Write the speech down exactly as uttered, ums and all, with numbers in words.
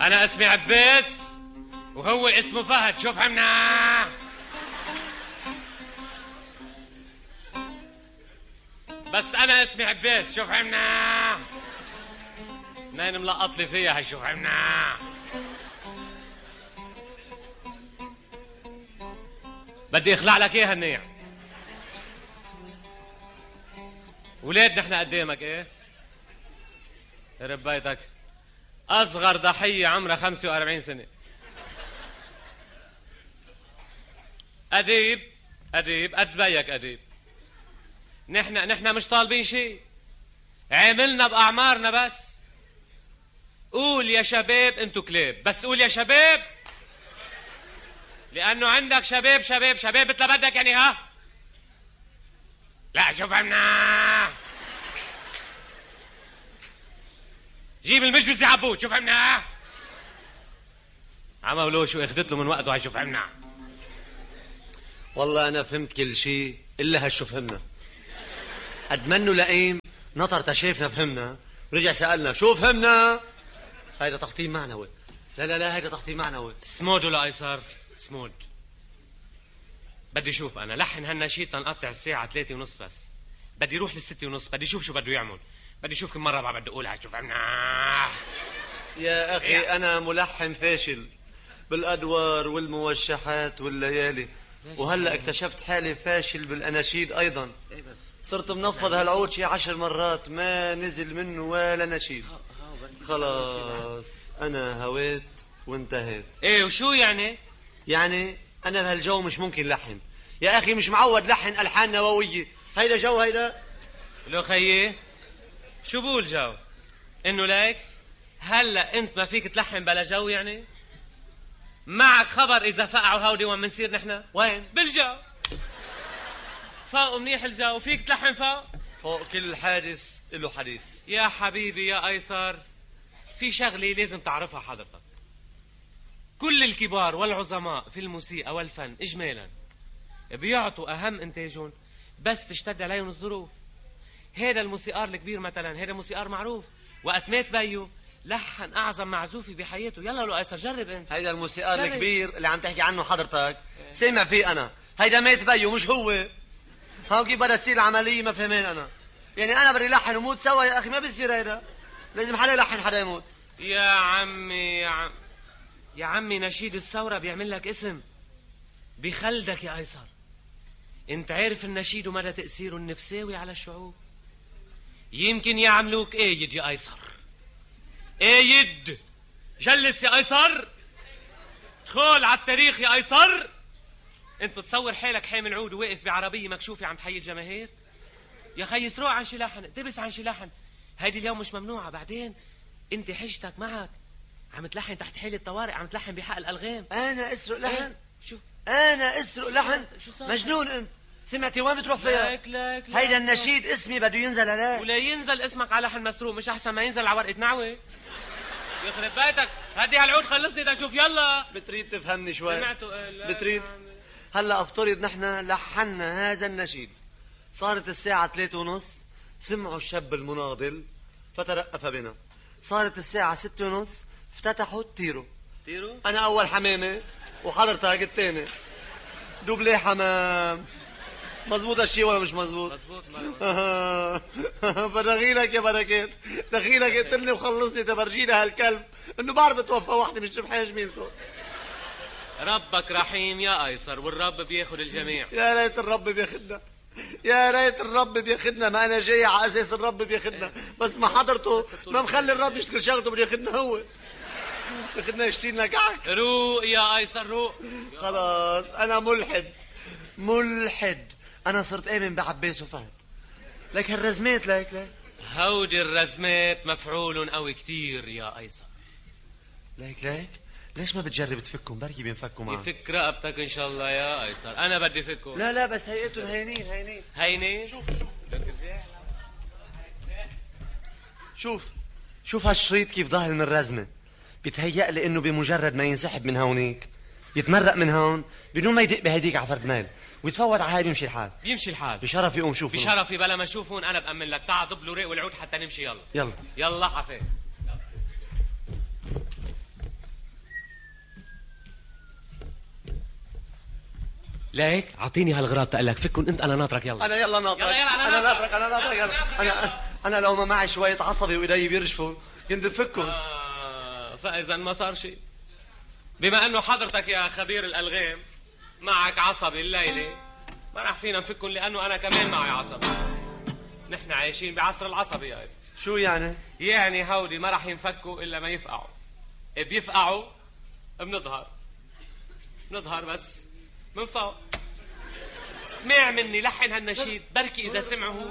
انا اسمي عباس وهو اسمه فهد، شو فهمنا؟ بس انا اسمي عباس، شو فهمنا؟ منين ملقط لي فيها هي، شو فهمنا؟ بدي اخلع لك ايه هالنيع. ولاد نحن قدامك ايه؟ يرب بيتك. اصغر ضحية عمرها خمسة وأربعين سنة. اديب اديب قد بيك اديب. نحن نحن مش طالبين شيء، عاملنا باعمارنا بس. قول يا شباب انتو كلاب، بس قول يا شباب، لانه عندك شباب شباب شباب مثل بدك يعني. ها لا شو فهمنا؟ جيب المجوز يا عبود، شو فهمنا؟ عملوا شو اخذت له من وقته هاي، شو فهمنا؟ والله انا فهمت كل شيء الا هالشو فهمنا. قد منه لئيم نطر تشافنا فهمنا، ورجع سألنا شو فهمنا. هيدا تحطيم معنوي. لا لا لا هيدا تحطيم معنوي. سمود ولا ايسر؟ سمود. بدي شوف انا لحن هالنشيد تنقطع الساعة ثلاثة ونص، بس بدي روح للستة ونص. بدي شوف شو بده يعمل. بدي شوف كم مرة بعد بدي اقولها، شو فهمنا؟ يا اخي يا. انا ملحن فاشل بالادوار والموشحات والليالي، وهلا اكتشفت حالي فاشل بالاناشيد ايضا. صرت منفض هالعود شي عشر مرات ما نزل منه ولا نشيد. خلاص انا هويت وانتهيت. ايه وشو يعني؟ يعني انا بهالجو مش ممكن لحن يا اخي، مش معود لحن الحان نوويه. هيدا جو هيدا. لو خيي شو بقول جو؟ انه ليك هلا انت ما فيك تلحن بلا جو يعني؟ معك خبر اذا فقعوا هودي وين منصير نحن؟ وين؟ بالجو. فوق منيح الجو، فيك تلحن فوق؟ فوق كل حادث له حديث. يا حبيبي يا ايسر، في شغلة لازم تعرفها حضرتك. كل الكبار والعظماء في الموسيقى والفن اجمالا بيعطوا اهم انتاجهم بس تشتد عليهم الظروف. هذا الموسيقار الكبير مثلا، هذا موسيقار معروف، وقت مات بيو لحن اعظم معزوفي بحياته. يلا لو ايسر جرب انت. هيدا الموسيقار الكبير اللي عم تحكي عنه حضرتك سامع فيه انا، هيدا مات بيو مش هو. هاو كيف بدها تصير العمليه ما فهمان انا. يعني انا بدي لحن وموت سوا يا اخي، ما بصير هيدا. لازم حدا يلحن حدا يموت. يا عمي يا عم يا عمي نشيد الثورة بيعمل لك اسم، بخلدك يا ايسر. انت عارف النشيد ومدى تأثيره النفساوي على الشعوب. يمكن يعملوك ايد يا ايسر. ايد. جلس يا ايسر، ادخل على التاريخ يا ايسر. انت بتصور حالك حامل عود وواقف بعربية مكشوفة عم تحيي الجماهير؟ يا خي اسرع عن شي لحن، اقتبس عن شي لحن. هيدي اليوم مش ممنوعة. بعدين انت حجتك معك عم تلحن تحت حالة طوارئ، عم تلحن بحق الالغام. انا اسرق لحن؟ ايه؟ شو انا اسرق لحن؟ شو صار؟ مجنون انت. سمعتي وين بتروح فيها؟ لك لك لك هيدا النشيد اسمي بده ينزل عليك. ولا ينزل اسمك على لحن مسروق مش احسن ما ينزل على ورقة نعوة؟ يخرب بيتك، هدي هالعود خلصني دا اشوف. يلا بتريد تفهمني شوي؟ سمعتوا ايه؟ بتريد؟ هلا افترض نحن لحنا هذا النشيد، صارت الساعة ثلاثة ونص، سمعوا الشاب المناضل فترقف بنا. صارت الساعة ستة ونص، افتتحوا التيرو. تيرو؟ أنا أول حمامة وحضرتك الثاني. دوبلي حمام. مزبوط هالشي ولا مش مزبوط؟ مزبوط. فدخيلك يا بركات، دخيلك اقتلني وخلصني تفرجيني هالكلب انه بعرف اتوفى وحدة من شبحان جميلته. ربك رحيم يا ايسر، والرب بياخد الجميع. يا ريت الرب بياخدنا، يا ريت الرب بياخدنا. ما انا جاي على اساس الرب بياخدنا، بس ما حضرته ما مخلي الرب يشتغل شغلته بياخدنا هو. بياخدنا يشتري لنا كعك. روق يا ايسر روق. خلاص انا ملحد ملحد. انا صرت امن بعباس وفهد. لك هالرزمات لك لك هودي الرزمات مفعول قوي كتير يا ايسر. لك لك ليش ما بتجرب تفكهم؟ بركي بينفكوا معك. يفك رقبتك ان شاء الله يا ايسر. انا بدي فكهم. لا لا بس هيئتهم هينين هينين هينين. شوف شوف شوف شوف هالشريط كيف ظاهر من الرزمه. بيتهيأ لي انه بمجرد ما ينسحب من هونيك يتمرق من هون بدون ما يدق بهديك على فرد ميل ويتفوت على هاي بيمشي الحال. بيمشي الحال. بشرفي قوم شوف. بشرفي بلا ما اشوفهم انا بأمن لك. تعال ضب له ريق والعود حتى نمشي. يلا يلا يلا عفيف. ليك اعطيني هالغراض تقلك فكن انت، انا ناطرك. يلا انا يلا ناطرك. يلا يلا انا ناطرك انا ناطرك انا انا انا لو ما معي شويه عصبي وايدي بيرجفوا كنت بفكهم. آه فاذا ما صار شيء، بما انه حضرتك يا خبير الالغام معك عصبي الليله، ما راح فينا نفكهم لانه انا كمان معي عصبي. نحن عايشين بعصر العصبي يا اسف. شو يعني؟ يعني هودي ما راح ينفكوا الا ما يفقعوا. بيفقعوا بنظهر بنظهر بس من فوق. اسمع مني، لحن هالنشيد بركي اذا سمعه